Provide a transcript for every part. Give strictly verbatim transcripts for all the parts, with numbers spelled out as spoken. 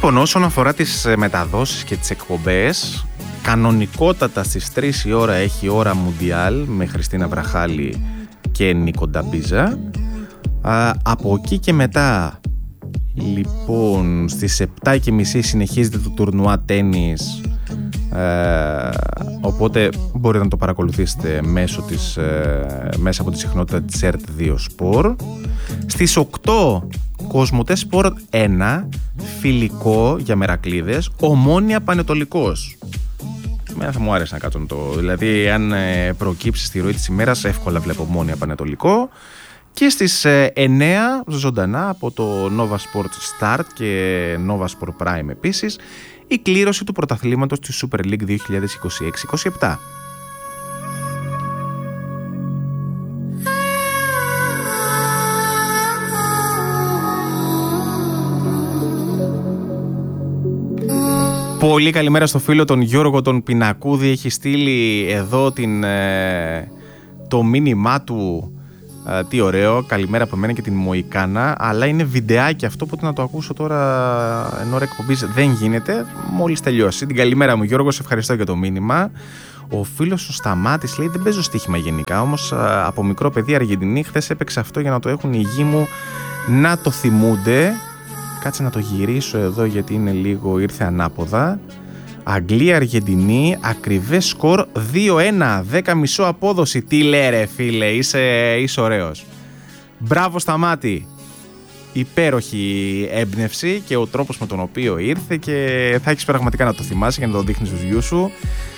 Λοιπόν, όσον αφορά τις μεταδόσεις και τις εκπομπές, κανονικότατα στις τρεις η ώρα έχει ώρα Μουντιάλ με Χριστίνα Βραχάλη και Νίκο Νταμπίζα. Α, από εκεί και μετά, λοιπόν, στις επτά και μισή συνεχίζεται το τουρνουά τένις, ε, οπότε μπορείτε να το παρακολουθήσετε μέσω της, ε, μέσα από τη συχνότητα της ΕΡΤ δύο Sport. Στις οκτώ Κοσμοτέ Sport ένα, φιλικό για μερακλείδες, Ομόνοια Πανετολικός. Εμένα θα μου άρεσε να κάτσω το. Δηλαδή, αν προκύψει στη ροή της ημέρας, εύκολα βλέπω Ομόνοια Πανετολικό. Και στις εννέα, ζωντανά από το Nova Sport Start και Nova Sport Prime επίσης, η κλήρωση του πρωταθλήματος της Super League δύο χιλιάδες είκοσι έξι είκοσι επτά. Πολύ καλημέρα στο φίλο τον Γιώργο τον Πινακούδη. Έχει στείλει εδώ την, ε, το μήνυμά του. Ε, τι ωραίο, καλημέρα από μένα και την Μοϊκάνα. Αλλά είναι βιντεάκι αυτό, οπότε να το ακούσω τώρα εν ώρα εκπομπής δεν γίνεται. Μόλις τελειώσει. Την καλημέρα μου Γιώργο, σε ευχαριστώ για το μήνυμα. Ο φίλος ο Σταμάτης λέει: δεν παίζω στοίχημα γενικά, όμως από μικρό παιδί Αργεντινή, χθες έπαιξε αυτό για να το έχουν οι γη μου να το θυμούνται. Κάτσε να το γυρίσω εδώ γιατί είναι λίγο, ήρθε ανάποδα. Αγγλία-Αργεντινή, ακριβές σκορ δύο ένα, δέκα μισό απόδοση. Τι λέει ρε φίλε, είσαι, είσαι ωραίος. Μπράβο Σταμάτη. Υπέροχη έμπνευση και ο τρόπος με τον οποίο ήρθε και θα έχεις πραγματικά να το θυμάσαι για να το δείχνεις στους γιους σου.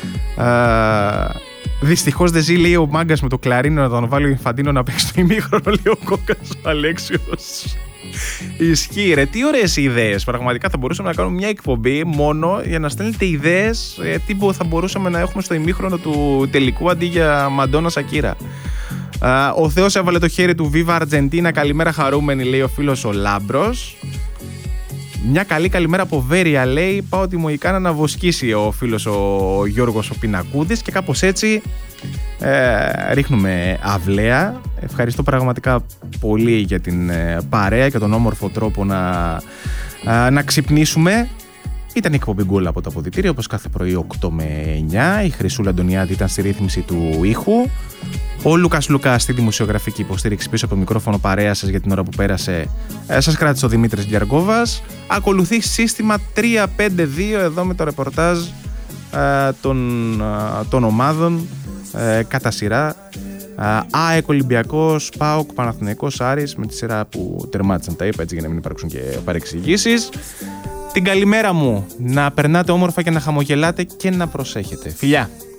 Δυστυχώς δεν ζει, λέει ο μάγκας με το κλαρίνο, να τον βάλει ο Ινφαντίνο να παίξει το ημίχρονο, λέει ο Κόκας ο Αλέξιος. Ισχύει ρε, τι ωραίες ιδέες. Πραγματικά θα μπορούσαμε να κάνουμε μια εκπομπή μόνο για να στέλνετε ιδέες ε, τι θα μπορούσαμε να έχουμε στο ημίχρονο του τελικού αντί για Μαντόνα Σακύρα. Uh, ο Θεός έβαλε το χέρι του Viva Argentina. Καλημέρα χαρούμενη, λέει ο φίλος ο Λάμπρος. Μια καλή καλημέρα από Βέρεια, λέει. Πάω τη Μοϊκάνα να βοσκήσει ο φίλος ο Γιώργος ο Πινακούδης. Και κάπως έτσι ε, ρίχνουμε αυλαία. Ευχαριστώ πραγματικά πολύ για την ε, παρέα και τον όμορφο τρόπο να, ε, να ξυπνήσουμε. Ήταν η εκπομπή Γκολ από το αποδυτήριο, όπως κάθε πρωί οκτώ με εννιά. Η Χρυσούλα Αντωνιάδη ήταν στη ρύθμιση του ήχου. Ο Λούκας Λουκά στη δημοσιογραφική υποστήριξη πίσω από το μικρόφωνο παρέα σας για την ώρα που πέρασε. Ε, σας κράτησε ο Δημήτρης Γιαργόβας. Ακολουθεί σύστημα τρία πέντε δύο εδώ με το ρεπορτάζ ε, των, ε, των ομάδων ε, κατά σειρά. Ε, ΑΕΚ, Ολυμπιακός, ΠΑΟΚ, Παναθηναϊκός, Άρης, με τη σειρά που τερμάτισαν τα είπα έτσι για να μην υπάρξουν και παρεξηγήσεις. Την καλημέρα μου, να περνάτε όμορφα και να χαμογελάτε και να προσέχετε. Φιλιά!